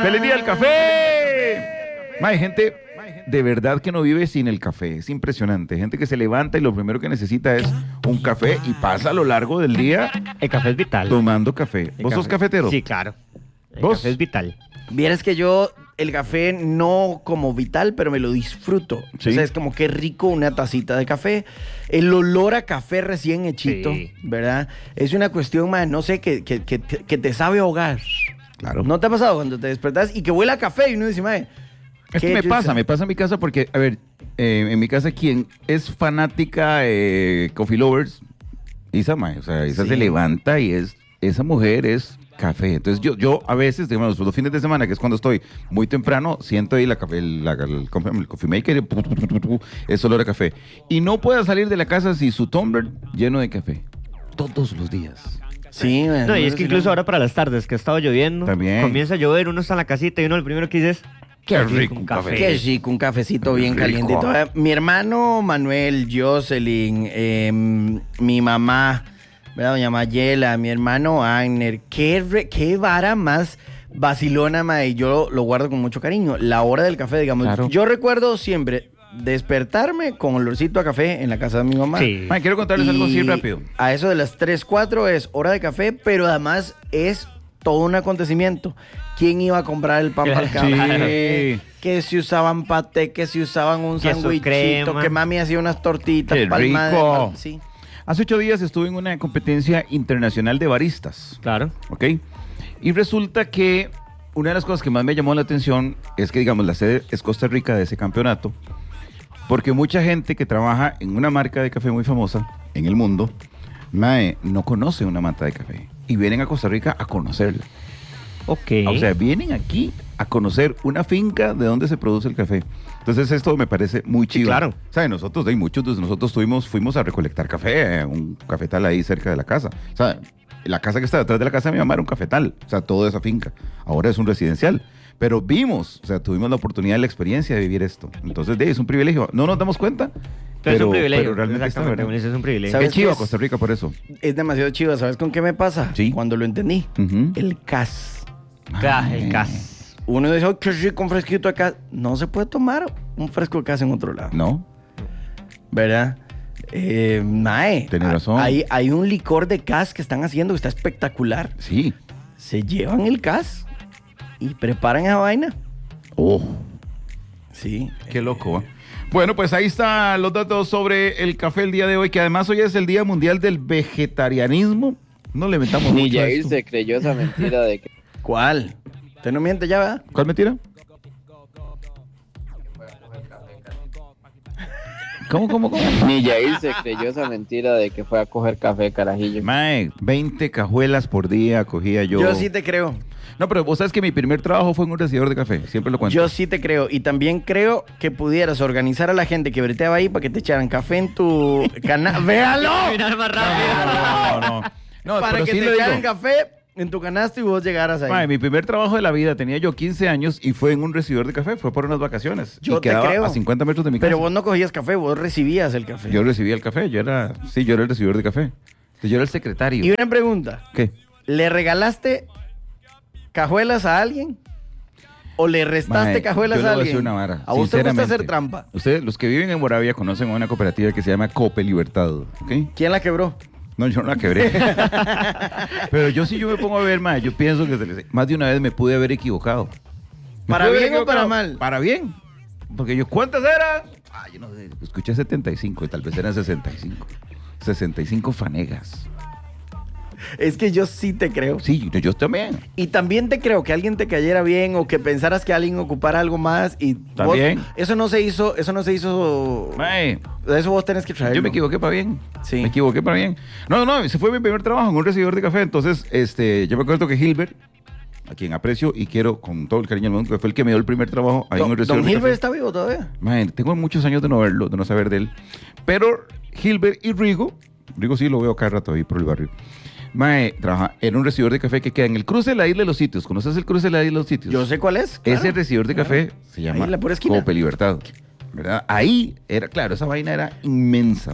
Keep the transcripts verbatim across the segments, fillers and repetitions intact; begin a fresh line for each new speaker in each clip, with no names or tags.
¡Feliz día del café! Ma, hay gente de verdad que no vive sin el café. Es impresionante. Gente que se levanta y lo primero que necesita es un café y pasa a lo largo del día
El café es vital.
tomando café.
El
¿Vos
café-
sos cafetero?
Sí, claro. El
¿Vos?
café es vital.
Vieras que yo el café no como vital, pero me lo disfruto.
Sí.
O sea, es como que rico una tacita de café. El olor a café recién hechito,
Sí.
¿verdad? Es una cuestión, más no sé, que, que, que, que te sabe ahogar.
Claro.
¿No te ha pasado cuando te despertas y que huele a café y uno dice, mae,
Es que
qué
me
chucha?
pasa, me pasa en mi casa porque, a ver, eh, en mi casa quien es fanática eh, Coffee Lovers, Isa, ma, o sea, Isa
Sí.
se levanta y es, esa mujer es café. Entonces yo, yo a veces, digamos, los fines de semana, que es cuando estoy muy temprano, siento ahí la, café- el, la- el coffee el coffee maker, y pu, pu, pu, pu, pu, es olor a café. Y no puedo salir de la casa sin su tumbler lleno de café. Todos los días.
Sí, mae,
No, y es
sé
que
si
incluso
no-
ahora para las tardes, que ha estado lloviendo,
También.
comienza a llover, uno está en la casita y uno lo primero que dice es,
Qué rico un café.
Qué chico, un cafecito bien
Rico.
calientito. Eh, Mi hermano Manuel, Jocelyn, eh, mi mamá, ¿verdad? Doña Mayela, mi hermano Agner. Qué, re- qué vara más vacilona, ma, y yo lo guardo con mucho cariño. La hora del café, digamos.
Claro.
Yo recuerdo siempre despertarme con olorcito a café en la casa de mi mamá.
sí.
Ma, quiero contarles algo así
Y
rápido.
A eso de las tres, cuatro es hora de café, pero además es todo un acontecimiento. ¿Quién iba a comprar el pan para el
Sí.
café? Que si usaban paté, que si usaban un
Queso
sándwichito,
crema.
que mami hacía unas tortitas.
¡Qué
palma de
rico!
pan- sí.
Hace ocho días estuve en una competencia internacional de baristas.
Claro.
¿Ok? Y resulta que una de las cosas que más me llamó la atención es que, digamos, la sede es Costa Rica de ese campeonato, porque mucha gente que trabaja en una marca de café muy famosa en el mundo, mae, no conoce una mata de café y vienen a Costa Rica a conocerla.
Ok.
O sea, vienen aquí a conocer una finca de donde se produce el café. Entonces esto me parece muy chido.
claro.
O sea, nosotros, de muchos de nosotros tuvimos, fuimos a recolectar café, eh, un cafetal ahí cerca de la casa. O sea, la casa que está detrás de la casa de mi mamá era un cafetal. O sea, toda esa finca. Ahora es un residencial. Pero vimos, o sea, tuvimos la oportunidad, la experiencia de vivir esto. Entonces, de ahí es un privilegio. No nos damos cuenta,
Pero es un privilegio.
pero realmente está,
Exactamente,
¿verdad?
como dices, es un privilegio.
¿Sabes
Qué chido
qué es?
Costa Rica por eso.
Es demasiado chido. ¿Sabes con qué me pasa?
Sí.
Cuando lo entendí.
Ujú.
El cas.
Ah, el
Ay.
cas.
Uno dice, oh, qué rico un fresquito acá. No se puede tomar un fresco de cas en otro lado.
No,
¿Verdad? Eh, mae,
Tenés
a-
razón.
Hay, hay un licor de cas que están haciendo que está espectacular.
sí.
Se llevan el cas y preparan esa vaina.
Oh.
Sí.
Qué loco, ¿eh? Bueno, pues ahí están los datos sobre el café el día de hoy, que además hoy es el Día Mundial del Vegetarianismo. No le metamos
Ni
mucho a
Jair
esto.
se creyó esa mentira de que
¿Cuál? ¿Usted no miente ya, verdad?
¿Cuál mentira? ¿Cómo, cómo, cómo?
ni Jair se creyó esa mentira de que fue a coger café, carajillo.
Mae, veinte cajuelas por día cogía yo.
Yo sí te creo.
No, pero vos sabes que mi primer trabajo fue en un recibidor de café. Siempre lo cuento.
Yo sí te creo. Y también creo que pudieras organizar a la gente que breteaba ahí para que te echaran café en tu canal. ¡Véalo!
Terminar más rápido.
No, no, no. No,
para
pero
que
sí
te
le
echaran
digo.
café en tu canasto y vos llegaras ahí.
Mae, mi primer trabajo de la vida tenía yo quince años y fue en un recibidor de café. Fue por unas vacaciones.
Yo
y
te
quedaba
creo.
a cincuenta metros de mi casa.
Pero vos no cogías café, vos recibías el café.
Yo recibía el café. Yo era... Sí, yo era el recibidor de café. Entonces, yo era el secretario.
Y una pregunta.
¿Qué?
¿Le regalaste cajuelas a alguien? ¿O le restaste
Mae,
cajuelas
yo le
a
voy a
alguien?
decir una vara,
¿A vos te gusta
sinceramente.
hacer trampa?
Ustedes, los que viven en Moravia, conocen una cooperativa que se llama Cope Libertad, ¿ok?
¿Quién la quebró?
No, yo no la quebré. Pero yo sí, yo me pongo a ver, mae, yo pienso que se les- más de una vez me pude haber equivocado. Me
¿Para
pude haber
bien o para
equivocado.
mal?
Para bien. Porque yo, ¿cuántas eran? Ah, yo no sé, escuché setenta y cinco y tal vez eran sesenta y cinco. sesenta y cinco fanegas.
Es que yo sí te creo.
Sí, yo, yo también.
Y también te creo que alguien te cayera bien o que pensaras que alguien ocupara algo más y vos-
También.
eso no se hizo, eso no se hizo.
Mae,
Eso vos tenés que traerlo.
yo me equivoqué para bien.
Sí.
Me equivoqué para bien. No, no, ese fue mi primer trabajo en un recibidor de café. Entonces, este, yo me acuerdo que Gilbert, a quien aprecio y quiero con todo el cariño del mundo, que fue el que me dio el primer trabajo ahí en un
Don,
recibidor
don
de
Gilbert
café.
está vivo todavía.
Man, tengo muchos años de no verlo, de no saber de él. Pero Gilbert y Rigo, Rigo sí lo veo cada rato ahí por el barrio. Mae, trabaja en un recibidor de café que queda en el cruce de la isla de los sitios. ¿Conoces el cruce de la isla de los sitios?
Yo sé cuál es. claro.
Ese recibidor de café se
Ahí
llama
en la pura esquina.
Cope Libertad. ¿Verdad? Ahí era, claro, esa vaina era inmensa, mae.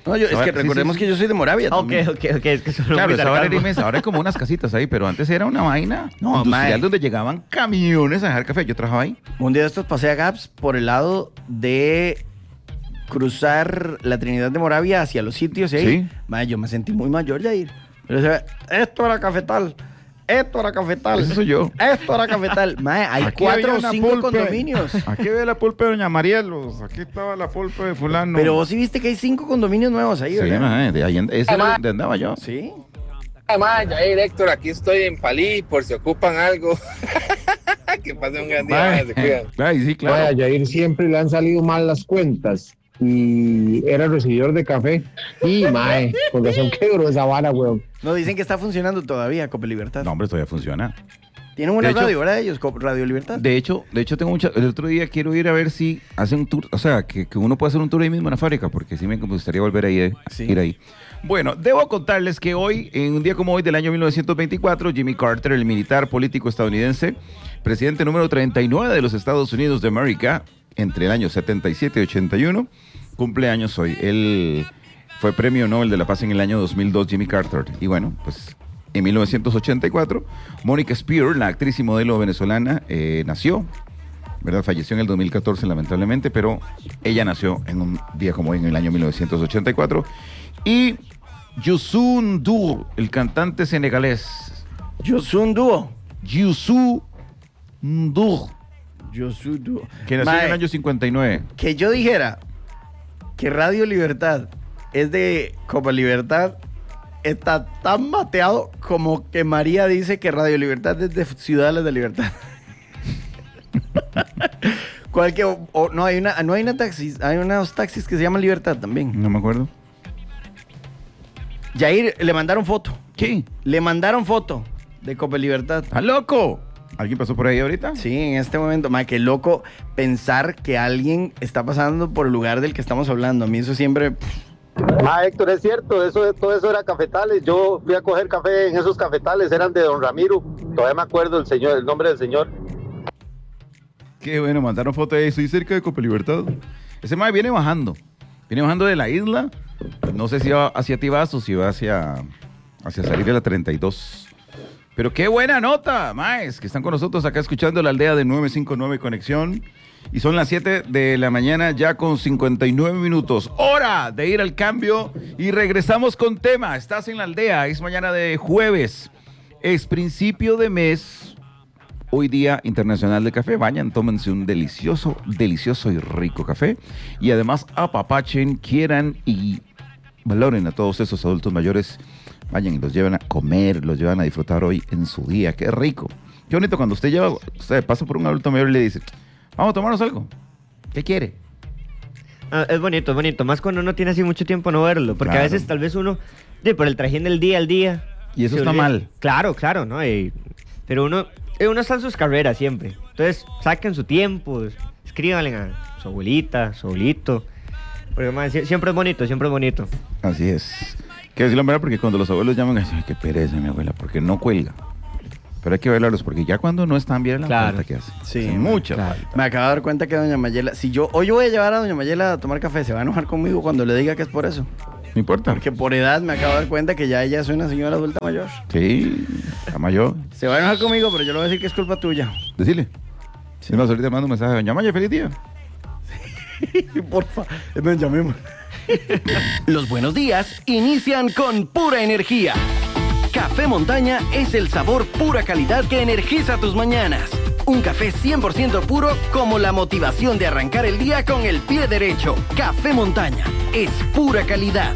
No, yo, es
Esa
que
vara- sí,
recordemos
sí.
que yo soy de Moravia
Ah, ok,
también.
ok, ok. Es que solo
Claro,
muy
esa vara era
sarcasmo.
inmensa. Ahora hay como unas casitas ahí, pero antes era una vaina
No,
industrial
mae.
donde llegaban camiones a dejar café. Yo trabajaba ahí.
Un día de estos pasé a Gaps por el lado de cruzar la Trinidad de Moravia hacia los sitios y ahí.
Sí.
Mae, yo me sentí muy mayor, Jair. Pero se ve, esto era cafetal. Esto era cafetal.
Ese soy yo.
Esto era cafetal. Mae, hay
Aquí
cuatro
había
o
una
cinco
pulpe.
condominios.
Aquí ve la pulpa de Doña Marielos. Aquí estaba la pulpa de fulano.
Pero vos sí viste que hay cinco condominios nuevos ahí,
Sí,
¿verdad?
mae, de ahí and- ese era donde andaba yo.
Sí.
Además, Jair, Héctor, aquí estoy en Palí por si ocupan algo. Que pasen un gran día,
Mae,
se cuidan.
ay, sí,
Vaya,
claro.
a Yair siempre le han salido mal las cuentas y era recibidor de café. Y, mae, con razón que duró esa vara, weón.
No, dicen que está funcionando todavía, Copa Libertad.
No, hombre, todavía funciona.
Tienen una
De hecho-
radio, ¿verdad? Ellos, Copa- Radio Libertad.
De hecho, de hecho tengo mucha. El otro día quiero ir a ver si hacen un tour, o sea, que, que uno puede hacer un tour ahí mismo en la fábrica, porque sí me gustaría volver ahí, eh,
Sí.
ir ahí. Bueno, debo contarles que hoy, en un día como hoy del año mil novecientos veinticuatro, Jimmy Carter, el militar político estadounidense, presidente número treinta y nueve de los Estados Unidos de América, entre el año setenta y siete y ochenta y uno, cumple años hoy. Él fue premio Nobel de la Paz en el año dos mil dos, Jimmy Carter. Y bueno, pues en mil novecientos ochenta y cuatro, Mónica Spear, la actriz y modelo venezolana, eh, nació, ¿verdad? Falleció en el dos mil catorce, lamentablemente, pero ella nació en un día como hoy, en el año mil novecientos ochenta y cuatro. Y Youssou N'Dour, el cantante senegalés.
Yosun Dúo.
Youssou N'Dour,
Yosun Dúo.
que nació en
Mae,
el año cincuenta y nueve.
que yo dijera que Radio Libertad es de Copa Libertad está tan bateado como que María dice que Radio Libertad es de Ciudades de Libertad. Cualquier, o- o- no hay una no hay una taxis, hay unos taxis que se llaman Libertad también.
No me acuerdo.
Jair, le mandaron foto.
¿Qué?
Le mandaron foto de Copa Libertad.
¿Estás loco? ¿Alguien pasó por ahí ahorita?
Sí, en este momento, ma, qué loco pensar que alguien está pasando por el lugar del que estamos hablando. A mí eso siempre...
Ah, Héctor, es cierto, eso, todo eso era cafetales. Yo fui a coger café en esos cafetales, eran de don Ramiro. Todavía me acuerdo el señor, el nombre del señor.
Qué bueno, mandaron foto de ahí. Estoy cerca de Copa Libertad. Ese mae viene bajando. Viene bajando de la isla. No sé si va hacia Tibás o si va hacia, hacia salir de la treinta y dos. Pero qué buena nota, maes, que están con nosotros acá escuchando la aldea de nueve cinco nueve Conexión. Y son las siete de la mañana ya con cincuenta y nueve minutos. Hora de ir al cambio y regresamos con tema. Estás en la aldea, es mañana de jueves. Es principio de mes. Hoy día internacional del café. Vayan, tómense un delicioso, delicioso y rico café. Y además apapachen, quieran y valoren a todos esos adultos mayores. Vayan y los llevan a comer, los llevan a disfrutar hoy en su día. Qué rico. Qué bonito cuando usted lleva, usted pasa por un adulto mayor y le dice, vamos a tomarnos algo. ¿Qué quiere?
Ah, es bonito, es bonito. Más cuando uno tiene así mucho tiempo no verlo. Porque
Claro.
a veces tal vez uno, sí, por el trajín del día al día.
Y eso
se
está
olvida.
mal.
Claro, claro, ¿no? Y- pero uno, eh, uno está en sus carreras siempre. Entonces, saquen su tiempo, escríbanle a su abuelita, su abuelito. Porque man, sie- siempre es bonito, siempre es bonito.
Así es. Quiero decirlo en verdad porque cuando los abuelos llaman, dicen, "Ay, qué pereza mi abuela, porque no cuelga. Pero hay que velarlos porque ya cuando no están bien la
Claro.
falta que hace.
Sí,
Hace mucha
claro.
falta.
Me acabo de dar cuenta que doña Mayela, si yo hoy yo voy a llevar a doña Mayela a tomar café, se va a enojar conmigo cuando le diga que es por eso.
No importa.
Porque por edad me acabo de dar cuenta que ya ella es una señora adulta mayor.
Sí, la mayor.
Se va a enojar conmigo, pero yo le voy a decir que es culpa tuya.
Decirle. Si no, ahorita mando un mensaje. Doña Maya, feliz día.
Porfa, me llamemos.
Los buenos días inician con pura energía. Café Montaña es el sabor pura calidad que energiza tus mañanas. Un café cien por ciento puro como la motivación de arrancar el día con el pie derecho. Café Montaña es pura calidad.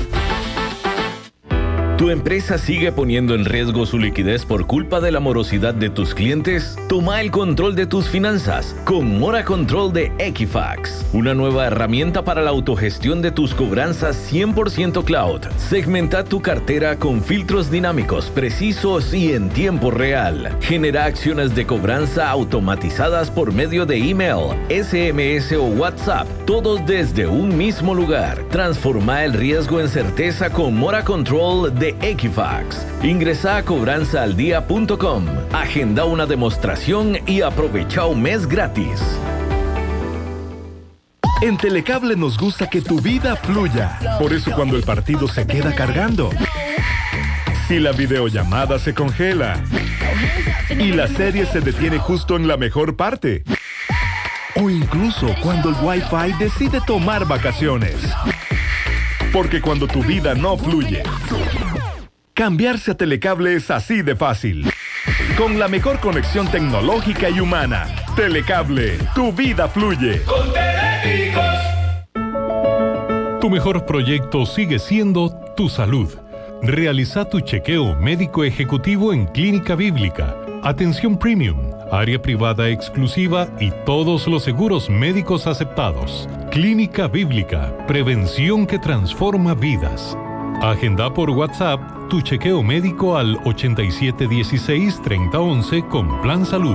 ¿Tu empresa sigue poniendo en riesgo su liquidez por culpa de la morosidad de tus clientes? Toma el control de tus finanzas con Mora Control de Equifax, una nueva herramienta para la autogestión de tus cobranzas cien por ciento cloud. Segmenta tu cartera con filtros dinámicos, precisos y en tiempo real. Genera acciones de cobranza automatizadas por medio de email, S M S o WhatsApp, todos desde un mismo lugar. Transforma el riesgo en certeza con Mora Control de Equifax. Ingresa a cobranza al día punto com, agenda una demostración y aprovecha un mes gratis.
En Telecable nos gusta que tu vida fluya. Por eso cuando el partido se queda cargando, si la videollamada se congela y la serie se detiene justo en la mejor parte, o incluso cuando el Wi-Fi decide tomar vacaciones. Porque cuando tu vida no fluye, cambiarse a Telecable es así de fácil. Con la mejor conexión tecnológica y humana. Telecable, tu vida fluye.
Con Teléticos.
Tu mejor proyecto sigue siendo tu salud. Realiza tu chequeo médico ejecutivo en Clínica Bíblica. Atención premium, área privada exclusiva y todos los seguros médicos aceptados. Clínica Bíblica, prevención que transforma vidas. Agenda por WhatsApp tu chequeo médico al ochenta y siete dieciséis treinta once con Plan Salud.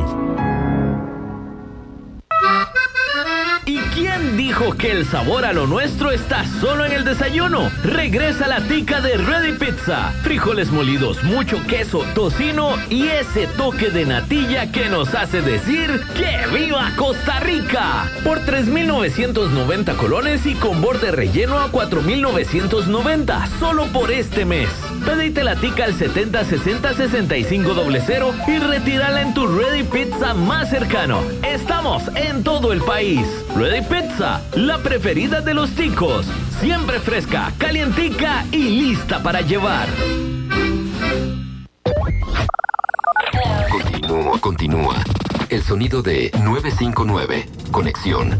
¿Y quién dijo que el sabor a lo nuestro está solo en el desayuno? Regresa la tica de Ready Pizza. Frijoles molidos, mucho queso, tocino y ese toque de natilla que nos hace decir ¡que viva Costa Rica! Por tres mil novecientos noventa colones y con borde relleno a cuatro mil novecientos noventa, solo por este mes. Pedite la tica al setenta sesenta sesenta y cinco cero y retírala en tu Ready Pizza más cercano. Estamos en todo el país. Ready Pizza, la preferida de los ticos. Siempre fresca, calientica y lista para llevar.
Continúa, continúa. El sonido de nueve cinco nueve. Conexión.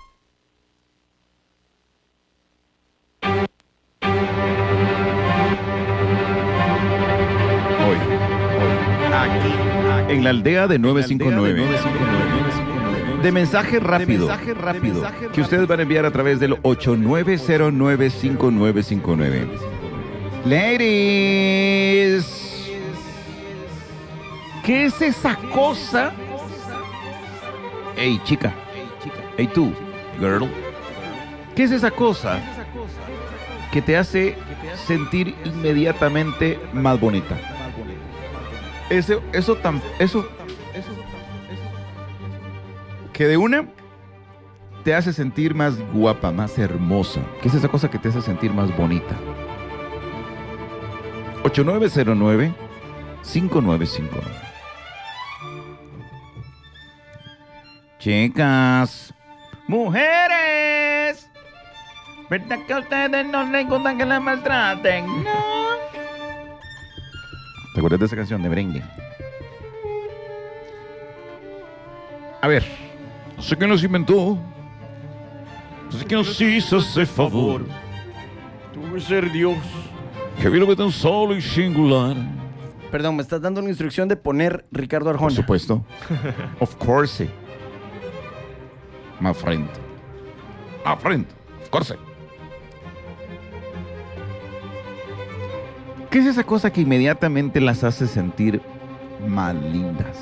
Hoy, hoy, aquí, aquí, en la aldea de nueve cinco nueve. De mensaje rápido, de mensaje rápido, mensaje que ustedes van a enviar a través del ocho nueve cero nueve cinco nueve cinco nueve. Ladies, ¿qué es esa cosa? Hey, chica. Hey, tú, girl. ¿Qué es esa cosa que te hace sentir inmediatamente más bonita? Eso, eso tan, eso, eso. Que de una te hace sentir más guapa, más hermosa. ¿Qué es esa cosa que te hace sentir más bonita? ocho nueve cero nueve cinco nueve cinco nueve. Chicas, mujeres, ¿verdad que a ustedes no les gusta que las maltraten? No. ¿Te acuerdas de esa canción de merengue? A ver. No sé quién nos inventó. No sé quién nos hizo ese favor.
Tuvo que ser Dios.
Que vino tan solo y singular.
Perdón, me estás dando una instrucción de poner Ricardo Arjona.
Por supuesto. Of course. My friend. My friend. Of course. ¿Qué es esa cosa que inmediatamente las hace sentir más lindas?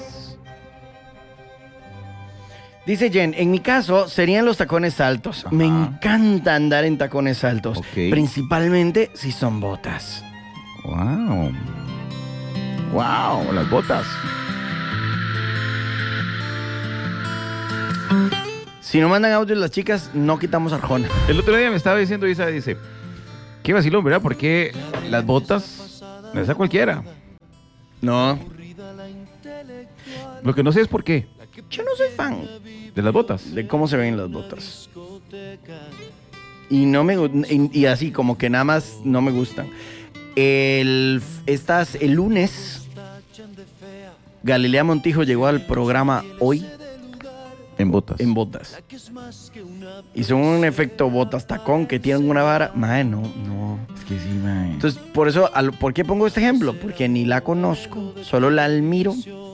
Dice Jen, en mi caso serían los tacones altos. Ajá. Me encanta andar en tacones altos. Okay. Principalmente si son botas.
Wow. Wow, las botas.
Si no mandan audios las chicas, no quitamos Arjona.
El otro día me estaba diciendo Isa, dice, qué vacilón, ¿verdad? Porque las botas las da cualquiera.
No.
Lo que no sé es por qué.
Yo no soy fan
de las botas.
De cómo se ven las botas. Y no me y, y así como que nada más no me gustan. El estas el lunes Galilea Montijo llegó al programa Hoy
en botas.
En botas. Y son un efecto botas tacón que tienen una vara, mae, no, no.
Es que sí, mae.
Entonces, por eso, ¿por qué pongo este ejemplo? Porque ni la conozco, solo la admiro.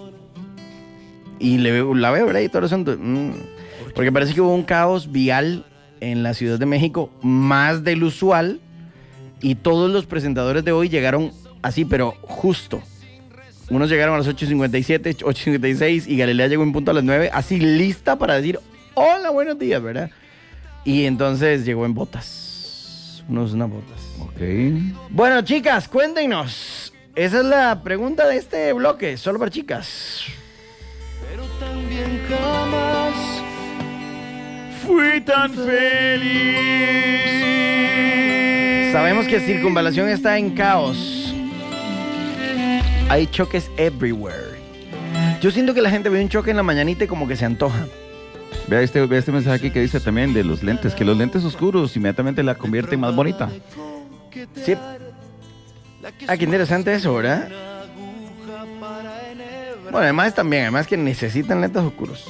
Y le veo, la veo, ¿verdad? Y todo el asunto. Mm. Porque parece que hubo un caos vial en la Ciudad de México, más del usual. Y todos los presentadores de Hoy llegaron así, pero justo. Unos llegaron a las ocho cincuenta y siete, ocho cincuenta y seis y Galilea llegó en punto a las nueve, así lista para decir, hola, buenos días, ¿verdad? Y entonces llegó en botas. Unos, unas botas.
Ok.
Bueno, chicas, cuéntenos. Esa es la pregunta de este bloque, solo para chicas.
Pero también jamás
fui fui tan feliz.
Sabemos que Circunvalación está en caos. Hay choques everywhere. Yo siento que la gente ve un choque en la mañanita y como que se antoja.
Vea este, vea este mensaje aquí que dice también de los lentes, que los lentes oscuros inmediatamente la convierten más bonita.
Sí. Ah, qué interesante eso, ¿verdad? Bueno, además también, además que necesitan lentes oscuros.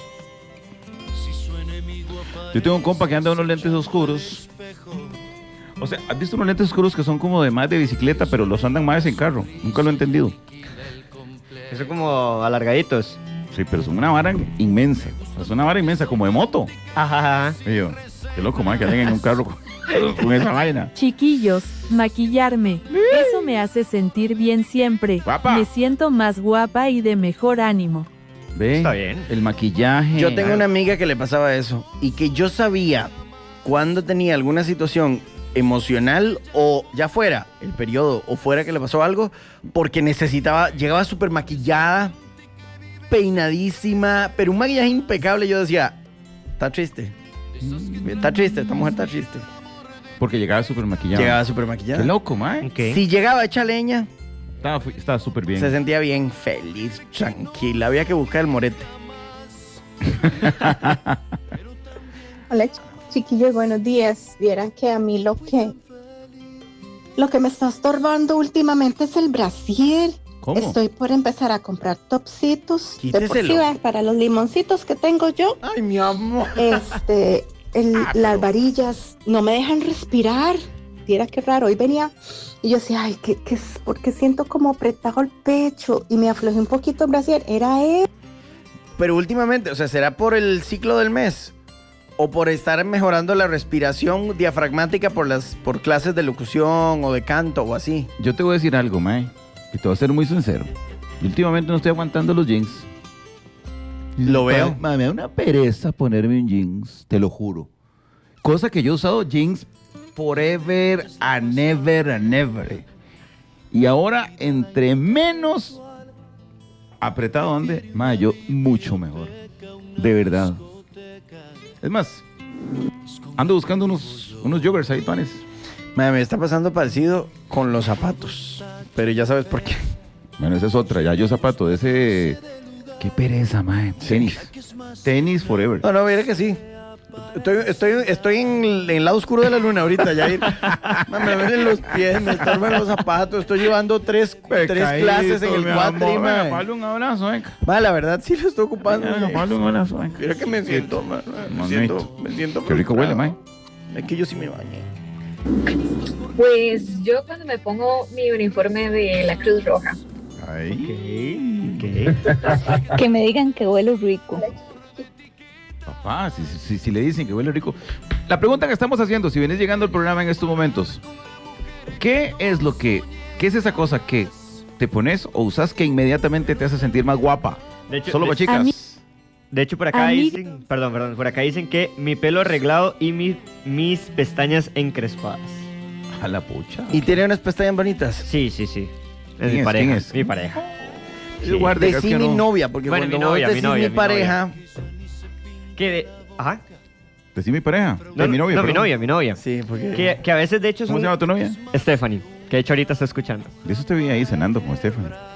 Yo tengo un compa que anda unos lentes oscuros. O sea, ¿has visto unos lentes oscuros que son como de más de bicicleta, pero los andan más en carro? Nunca lo he entendido.
Eso como alargaditos.
Sí, pero son una vara inmensa. Es una vara inmensa, como de moto.
Ajá, ajá.
Y yo, qué loco, man, que anden en un carro con, con esa vaina.
Chiquillos, maquillarme. Eso me hace sentir bien siempre.
Guapa.
Me siento más guapa y de mejor ánimo.
Ve,
Está bien.
el maquillaje.
Yo tengo una amiga que le pasaba eso y que yo sabía cuando tenía alguna situación emocional o ya fuera el periodo o fuera que le pasó algo porque necesitaba, llegaba súper maquillada, peinadísima, pero un maquillaje impecable. Yo decía, está triste, está triste, esta mujer está triste.
Porque llegaba súper maquillada.
Llegaba súper maquillada.
Qué loco, man.
Okay.
Si llegaba hecha leña,
Estaba estaba súper bien.
se sentía bien, feliz, tranquila. Había que buscar el morete.
Hola chiquillos, buenos días. Vieran que a mí lo que lo que me está estorbando últimamente es el brasier.
¿Cómo?
Estoy por empezar a comprar topsitos
Quíteselo.
deportivas para los limoncitos que tengo yo.
Ay, mi amor.
Este, el-
Ah,
las
pero-
varillas no me dejan respirar. Viera qué raro. Hoy venía y yo decía, ay, ¿qué, qué es? Porque siento como apretado el pecho y me aflojé un poquito el brasier. Era él.
Pero últimamente, o sea, ¿será por el ciclo del mes? ¿O por estar mejorando la respiración diafragmática por las por clases de locución o de canto o así?
Yo te voy a decir algo, mae. Y te voy a ser muy sincero. Yo últimamente no estoy aguantando los jeans.
Lo veo.
Ma, me da una pereza ponerme un jeans, te lo juro. Cosa que yo he usado jeans forever and never and never. Y ahora, entre menos apretado donde, ma, yo mucho mejor. De verdad. Es más, ando buscando unos, unos joggers ahí, panes.
Me está pasando parecido con los zapatos. Pero ya sabes por qué.
Bueno, esa es otra. Ya yo zapato de ese... Qué pereza, mae. Tenis. Tenis forever.
No, no, mira que sí. Estoy, estoy, estoy en, el, en el lado oscuro de la luna ahorita, ya ir. Me ven los pies, me estorban los zapatos. Estoy llevando tres, tres clases en el cuatri, mae.
Dale un abrazo, venga.
Ma, la verdad sí lo estoy ocupando.
Venga, dale un abrazo, venga.
Mira que me siento, ma, me siento, me siento.
Qué rico huele, mae.
Es que yo sí me bañé.
Pues yo cuando me pongo mi uniforme de la Cruz Roja,
Ay.
que me digan que huelo rico.
Papá, si, si, si, si le dicen que huele rico. La pregunta que estamos haciendo, si vienes llegando al programa en estos momentos, ¿qué es lo que, qué es esa cosa que te pones o usas que inmediatamente te hace sentir más guapa?
De hecho,
Solo
de-
para chicas.
A mí- De hecho, por acá
A mí-
dicen, perdón, perdón, por acá dicen que mi pelo arreglado y mi- mis pestañas encrespadas.
A la pucha.
¿Y tiene unas pestañas bonitas?
Sí, sí, sí. Es
¿Quién
mi
es?
pareja.
¿Quién es?
Mi pareja.
Yo guarde,
Decí
que
mi
no.
novia, porque
Bueno,
cuando
mi
vos
novia, mi
decís
novia,
mi
mi
pareja...
Que de- Ajá.
Decí mi pareja.
No,
Eh, mi novia,
no, mi
perdón.
novia, mi novia.
Sí, porque...
Que, que a veces, de hecho,
¿Cómo
son...
se llama tu novia?
Stephanie, que de hecho ahorita está escuchando.
De eso te vi ahí cenando con Stephanie.